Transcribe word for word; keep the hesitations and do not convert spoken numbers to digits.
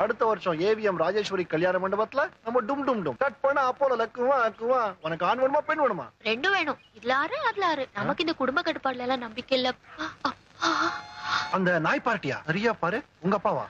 அடுத்த வருஷம் ஏவிஎம் ராஜேஸ்வரி கல்யாண மண்டபத்துல நம்ம டும் டும் டும் கட் பண்ண அப்போல லக்குவா அக்குவா. உனக்கு ஆண் வேணுமா பெண் வேணுமா? ரெண்டும் வேணும். இதுல ஆறு அதுல ஆறு. நமக்கு இந்த குடும்ப கட்டுப்பாடுல எல்லாம் நம்பிக்கை இல்ல. அந்த நாய் பார்ட்டியா? சரியா பாரு, உங்க அப்பாவா?